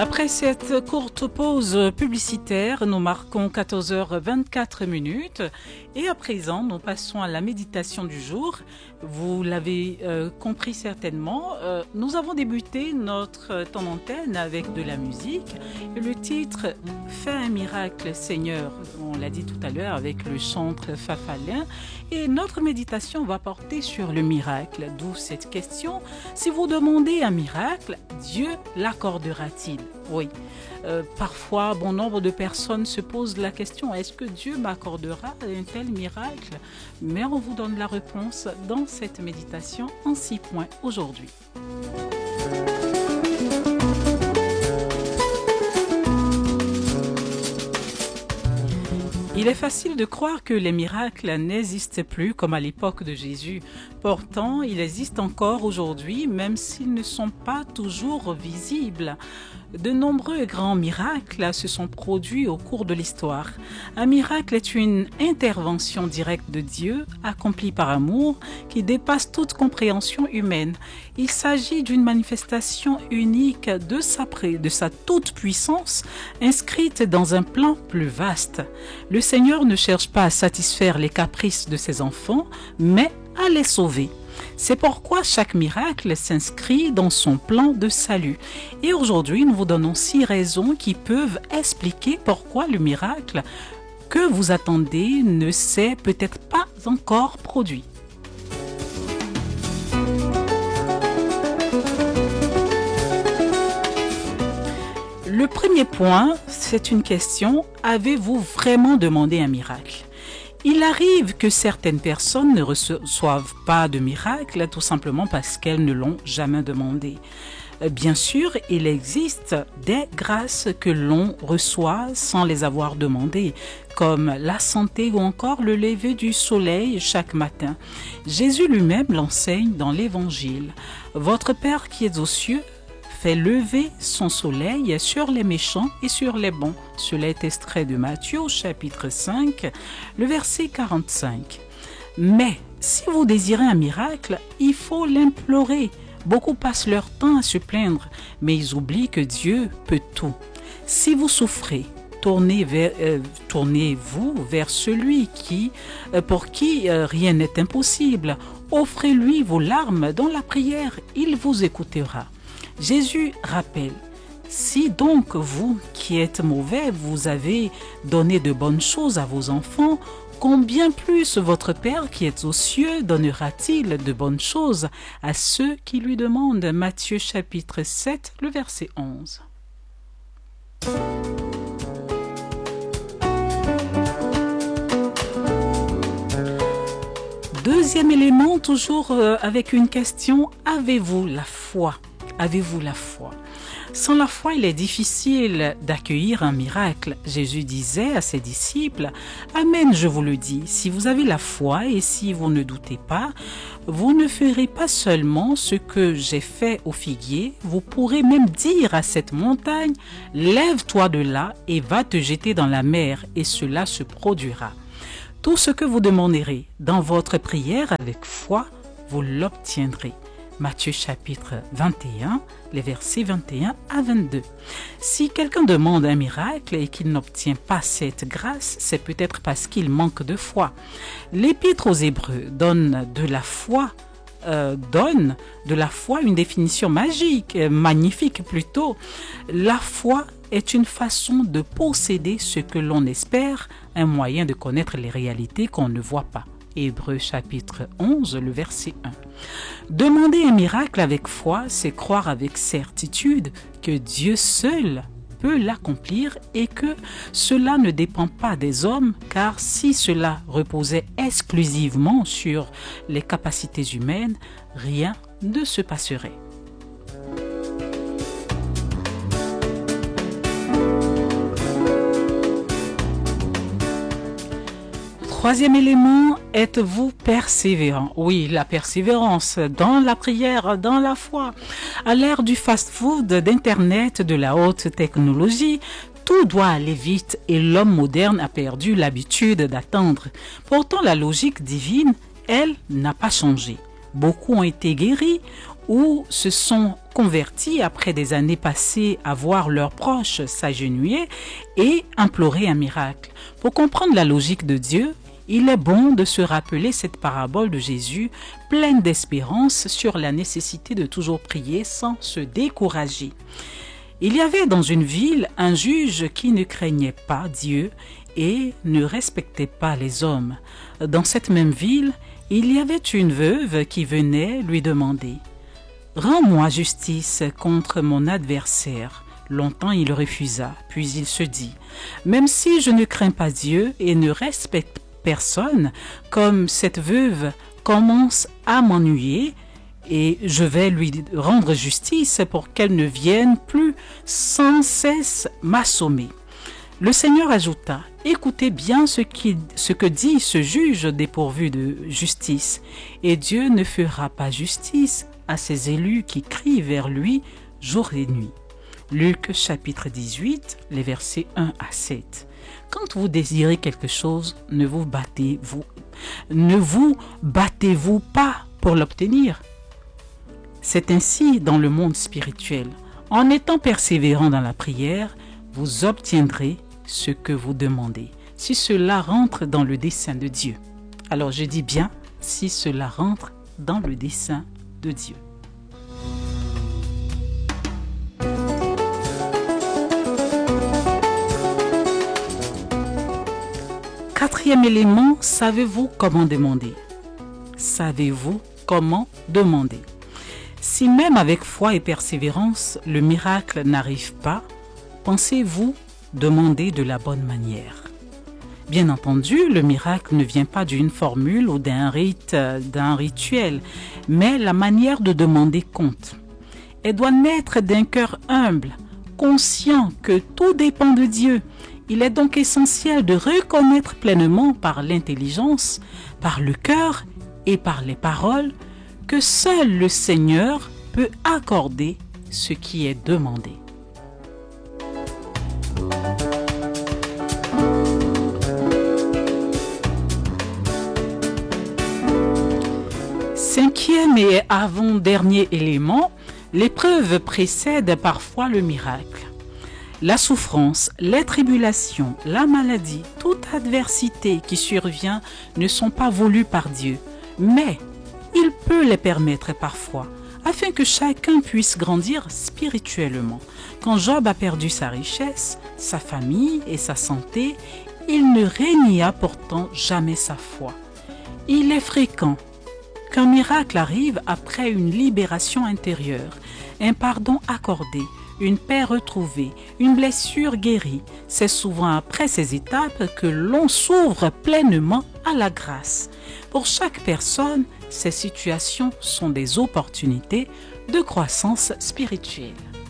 Après cette courte pause publicitaire, nous marquons 14h24 et à présent, nous passons à la méditation du jour. Vous l'avez compris certainement, nous avons débuté notre temps d'antenne avec de la musique et le titre « Fais un miracle Seigneur », on l'a dit tout à l'heure avec le chantre Fafalin, et notre méditation va porter sur le miracle, d'où cette question, si vous demandez un miracle, Dieu l'accordera-t-il ? Oui, parfois, bon nombre de personnes se posent la question, est-ce que Dieu m'accordera un tel miracle ? Mais on vous donne la réponse dans cette méditation en 6 points aujourd'hui. Il est facile de croire que les miracles n'existent plus comme à l'époque de Jésus. Pourtant, ils existent encore aujourd'hui, même s'ils ne sont pas toujours visibles. De nombreux grands miracles se sont produits au cours de l'histoire. Un miracle est une intervention directe de Dieu, accomplie par amour, qui dépasse toute compréhension humaine. Il s'agit d'une manifestation unique de sa toute-puissance, inscrite dans un plan plus vaste. Le Seigneur ne cherche pas à satisfaire les caprices de ses enfants, mais à les sauver. C'est pourquoi chaque miracle s'inscrit dans son plan de salut. Et aujourd'hui, nous vous donnons 6 raisons qui peuvent expliquer pourquoi le miracle que vous attendez ne s'est peut-être pas encore produit. Le premier point, c'est une question, avez-vous vraiment demandé un miracle ? Il arrive que certaines personnes ne reçoivent pas de miracle tout simplement parce qu'elles ne l'ont jamais demandé. Bien sûr, il existe des grâces que l'on reçoit sans les avoir demandées, comme la santé ou encore le lever du soleil chaque matin. Jésus lui-même l'enseigne dans l'Évangile. Votre Père qui est aux cieux fait lever son soleil sur les méchants et sur les bons. Cela est extrait de Matthieu, chapitre 5, le verset 45. Mais si vous désirez un miracle, il faut l'implorer. Beaucoup passent leur temps à se plaindre, mais ils oublient que Dieu peut tout. Si vous souffrez, tournez-vous vers celui pour qui rien n'est impossible. Offrez-lui vos larmes dans la prière, il vous écoutera. Jésus rappelle, si donc vous qui êtes mauvais, vous avez donné de bonnes choses à vos enfants, combien plus votre Père qui est aux cieux donnera-t-il de bonnes choses à ceux qui lui demandent ? Matthieu chapitre 7, le verset 11. Deuxième élément, toujours avec une question, avez-vous la foi ? Avez-vous la foi ? Sans la foi, il est difficile d'accueillir un miracle. Jésus disait à ses disciples, « Amen, je vous le dis, si vous avez la foi et si vous ne doutez pas, vous ne ferez pas seulement ce que j'ai fait au figuier, vous pourrez même dire à cette montagne, « Lève-toi de là et va te jeter dans la mer, et cela se produira. » Tout ce que vous demanderez dans votre prière avec foi, vous l'obtiendrez. Matthieu chapitre 21, les versets 21 à 22. Si quelqu'un demande un miracle et qu'il n'obtient pas cette grâce, c'est peut-être parce qu'il manque de foi. L'Épître aux Hébreux donne de la foi une définition magnifique plutôt. La foi est une façon de posséder ce que l'on espère, un moyen de connaître les réalités qu'on ne voit pas. Hébreux chapitre 11, le verset 1. Demander un miracle avec foi, c'est croire avec certitude que Dieu seul peut l'accomplir et que cela ne dépend pas des hommes, car si cela reposait exclusivement sur les capacités humaines, rien ne se passerait. Troisième élément, êtes-vous persévérant ? Oui, la persévérance dans la prière, dans la foi. À l'ère du fast-food, d'Internet, de la haute technologie, tout doit aller vite et l'homme moderne a perdu l'habitude d'attendre. Pourtant, la logique divine, elle, n'a pas changé. Beaucoup ont été guéris, ou se sont convertis après des années passées à voir leurs proches s'agenouiller et implorer un miracle. Pour comprendre la logique de Dieu, il est bon de se rappeler cette parabole de Jésus pleine d'espérance sur la nécessité de toujours prier sans se décourager. Il y avait dans une ville un juge qui ne craignait pas Dieu et ne respectait pas les hommes. Dans cette même ville, il y avait une veuve qui venait lui demander « Rends-moi justice contre mon adversaire ». Longtemps il refusa, puis il se dit « Même si je ne crains pas Dieu et ne respecte personne, comme cette veuve commence à m'ennuyer, et je vais lui rendre justice pour qu'elle ne vienne plus sans cesse m'assommer. » Le Seigneur ajouta, « Écoutez bien ce que dit ce juge dépourvu de justice, et Dieu ne fera pas justice à ses élus qui crient vers lui jour et nuit. » Luc chapitre 18, les versets 1 à 7. Quand vous désirez quelque chose, ne vous battez-vous pas pour l'obtenir. C'est ainsi dans le monde spirituel. En étant persévérant dans la prière, vous obtiendrez ce que vous demandez, si cela rentre dans le dessein de Dieu. Alors je dis bien, si cela rentre dans le dessein de Dieu. Quatrième élément, savez-vous comment demander? Savez-vous comment demander? Si même avec foi et persévérance, le miracle n'arrive pas, pensez-vous demander de la bonne manière? Bien entendu, le miracle ne vient pas d'une formule ou d'un rituel, mais la manière de demander compte. Elle doit naître d'un cœur humble, conscient que tout dépend de Dieu. Il est donc essentiel de reconnaître pleinement par l'intelligence, par le cœur et par les paroles que seul le Seigneur peut accorder ce qui est demandé. Cinquième et avant-dernier élément, l'épreuve précède parfois le miracle. La souffrance, les tribulations, la maladie, toute adversité qui survient ne sont pas voulues par Dieu, mais il peut les permettre parfois, afin que chacun puisse grandir spirituellement. Quand Job a perdu sa richesse, sa famille et sa santé, il ne renia pourtant jamais sa foi. Il est fréquent qu'un miracle arrive après une libération intérieure, un pardon accordé, une paix retrouvée, une blessure guérie. C'est souvent après ces étapes que l'on s'ouvre pleinement à la grâce. Pour chaque personne, ces situations sont des opportunités de croissance spirituelle.